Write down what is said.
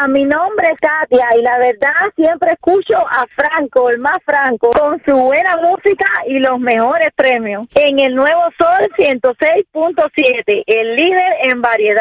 mi nombre es Katia y la verdad siempre escucho a Franco, el más Franco, con su buena música y los mejores premios. En el Nuevo Sol 106.7, el líder en variedad.